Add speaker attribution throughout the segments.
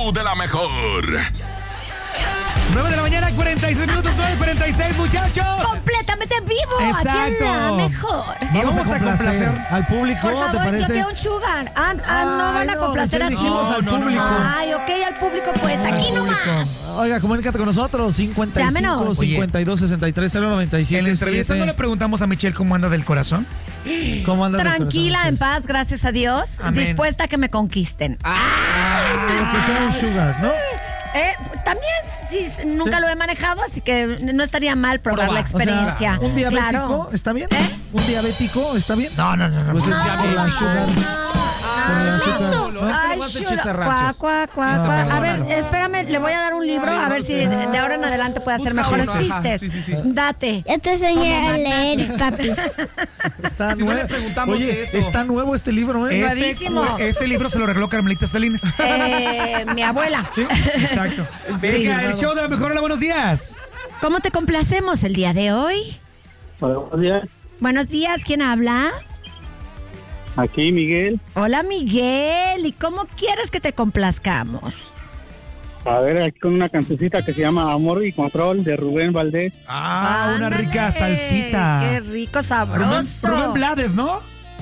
Speaker 1: show de la mejor.
Speaker 2: 9 de la mañana, 46 minutos, 9:46, muchachos.
Speaker 3: Completamente en vivo.
Speaker 2: Exacto.
Speaker 3: Aquí en la mejor.
Speaker 2: Vamos a complacer
Speaker 4: al público,
Speaker 3: Por favor,
Speaker 4: ¿te parece?
Speaker 3: yo quiero un sugar. No van a complacer así.
Speaker 4: dijimos al público.
Speaker 3: Ay, ok, al público, pues aquí nomás.
Speaker 4: Oiga, comunícate con nosotros, 55
Speaker 3: Llámenos.
Speaker 4: 52 63 097.
Speaker 2: En la entrevista no le preguntamos a Michelle cómo anda del corazón.
Speaker 4: ¿Cómo andas? del
Speaker 3: Tranquila,
Speaker 4: corazón,
Speaker 3: en paz, gracias a Dios.
Speaker 2: Amén.
Speaker 3: Dispuesta a que me conquisten.
Speaker 4: Michelle? Que sea un sugar, ¿no?
Speaker 3: También sí, nunca lo he manejado, así que no estaría mal probar la
Speaker 4: O sea,
Speaker 3: experiencia.
Speaker 4: ¿un diabético
Speaker 3: Claro.
Speaker 4: está bien? ¿Un diabético está bien?
Speaker 2: No.
Speaker 4: Pues es por la azúcar. Por el azúcar.
Speaker 3: Ay, A ver, espérame, le voy a dar un libro a ver si de ahora en adelante puede hacer mejores
Speaker 2: uno.
Speaker 3: chistes.
Speaker 2: Sí.
Speaker 3: Date.
Speaker 5: Yo te enseñé a leer, papi.
Speaker 4: Está
Speaker 6: Si no
Speaker 4: nuevo.
Speaker 6: le preguntamos
Speaker 4: Oye,
Speaker 6: eso.
Speaker 4: está nuevo este libro, ¿eh?
Speaker 3: Nuevísimo.
Speaker 2: Ese libro se lo regaló Carmelita Salinas.
Speaker 3: Mi abuela.
Speaker 2: Exacto. Venga, el show de la mejor. Hola, buenos días.
Speaker 3: ¿Cómo te complacemos el día de hoy?
Speaker 7: Buenos días,
Speaker 3: Buenos días, ¿quién habla?
Speaker 7: aquí Miguel.
Speaker 3: Hola, Miguel. ¿Y cómo quieres que te complazcamos?
Speaker 7: A ver, aquí con una cancioncita que se llama Amor y Control de Rubén Valdés.
Speaker 2: Una
Speaker 3: Ándale,
Speaker 2: rica salsita.
Speaker 3: Qué rico, sabroso.
Speaker 2: Rubén Blades, ¿no?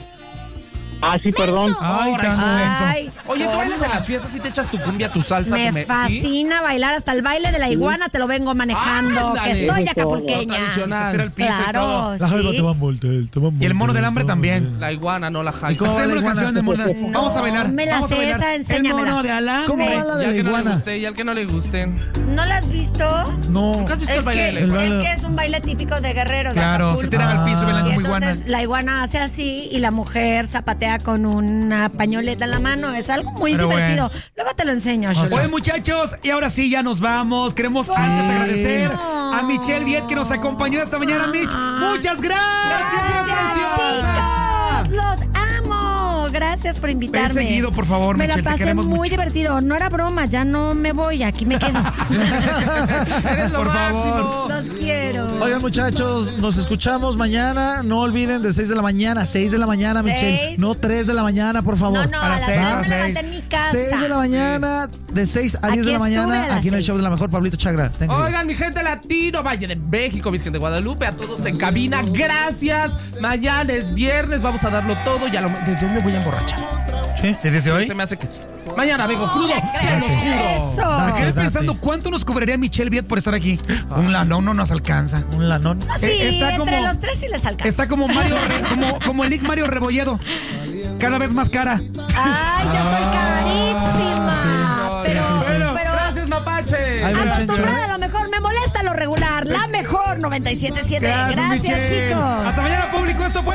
Speaker 7: Ah, sí, perdón.
Speaker 2: Ay, tan
Speaker 3: Ay,
Speaker 6: Oye, ¿tú
Speaker 3: ¿cómo?
Speaker 6: bailas en las fiestas y te echas tu cumbia, tu salsa?
Speaker 3: Me fascina bailar, hasta el baile de la iguana te lo vengo manejando,
Speaker 6: Ándale.
Speaker 3: que soy
Speaker 7: Eso es todo.
Speaker 3: acapulqueña.
Speaker 6: Tradicional.
Speaker 2: Se tira al piso y todo.
Speaker 3: Claro, sí.
Speaker 2: Y el mono del hambre también.
Speaker 6: La iguana, no la jaiba.
Speaker 4: cómo va
Speaker 2: Hacemos
Speaker 4: la
Speaker 2: una
Speaker 4: iguana?
Speaker 2: canción de mono. Vamos a bailar.
Speaker 3: me la
Speaker 2: Vamos a
Speaker 3: sé
Speaker 2: bailar.
Speaker 3: esa,
Speaker 2: El
Speaker 3: enséñamela.
Speaker 2: mono de alambre.
Speaker 4: ¿Cómo va la
Speaker 6: Y
Speaker 4: de
Speaker 6: al
Speaker 4: la
Speaker 6: que no le
Speaker 4: iguana?
Speaker 6: guste, y al que no le guste.
Speaker 3: ¿No la has visto?
Speaker 4: No.
Speaker 6: ¿Nunca has visto el
Speaker 3: Es
Speaker 6: baile de la
Speaker 3: que,
Speaker 6: iguana?
Speaker 3: es que es un baile típico de Guerrero, de
Speaker 2: Claro,
Speaker 3: Acapulco.
Speaker 2: se tiran al piso bailando
Speaker 3: Y
Speaker 2: como iguana.
Speaker 3: entonces la iguana hace así y la mujer zapatea con una pañoleta en la mano. Es algo muy
Speaker 2: Pero
Speaker 3: divertido.
Speaker 2: bueno.
Speaker 3: Luego te lo enseño, Shula.
Speaker 2: Oye, muchachos, y ahora sí, ya nos vamos. Queremos antes agradecer a Michelle Viet que nos acompañó esta mañana, Mitch. ¡Muchas gracias!
Speaker 3: Chicos, los amo. Gracias por invitarme.
Speaker 2: Ven seguido, por favor,
Speaker 3: Me
Speaker 2: Michelle,
Speaker 3: la
Speaker 2: te
Speaker 3: pasé
Speaker 2: queremos
Speaker 3: muy
Speaker 2: mucho.
Speaker 3: divertido. No era broma, ya no me voy, aquí me quedo.
Speaker 6: Eres lo
Speaker 2: Por favor.
Speaker 6: máximo.
Speaker 3: Los quiero.
Speaker 4: Oigan, muchachos, nos escuchamos mañana. No olviden de 6 de la mañana. 6 de la mañana, Michelle.
Speaker 3: 6.
Speaker 4: No 3 de la mañana, por favor.
Speaker 3: No,
Speaker 2: a
Speaker 3: a
Speaker 2: las
Speaker 3: las
Speaker 2: 6,
Speaker 3: 6
Speaker 2: a
Speaker 3: me
Speaker 2: las
Speaker 3: levanté
Speaker 2: 6.
Speaker 3: en mi casa.
Speaker 4: 6 de la mañana, de 6 a 10 de la
Speaker 3: Aquí estuve a
Speaker 4: mañana,
Speaker 3: las
Speaker 4: aquí en el
Speaker 3: 6.
Speaker 4: show de la mejor, Pablito Chagra. Thank you.
Speaker 6: Oigan, mi gente latino, Valle de México, Virgen de Guadalupe, a todos en cabina, gracias. Mañana es viernes, vamos a darlo todo. Ya desde hoy me voy a emborrachar.
Speaker 2: ¿Sí, desde hoy?
Speaker 6: Se me hace que sí. Mañana vengo crudo, se los juro.
Speaker 3: Eso.
Speaker 2: Me quedé
Speaker 4: Date.
Speaker 2: pensando cuánto nos cobraría Michelle Viet por estar aquí. Un lanón no nos alcanza.
Speaker 4: Un lanón.
Speaker 3: No, sí,
Speaker 2: Está
Speaker 3: entre
Speaker 2: como-
Speaker 3: los tres sí les alcanza.
Speaker 2: Está como Mario, como el Nick Mario Rebolledo. Cada vez más cara.
Speaker 3: Ay, yo soy carísima.
Speaker 2: Bueno,
Speaker 3: pero
Speaker 6: Gracias, Mapache.
Speaker 4: Ahí va el Chencho.
Speaker 3: acostumbrada a lo mejor, me molesta lo regular. La mejor 97.7. Gracias,
Speaker 2: Michelle.
Speaker 3: chicos.
Speaker 2: Hasta mañana, público. Esto fue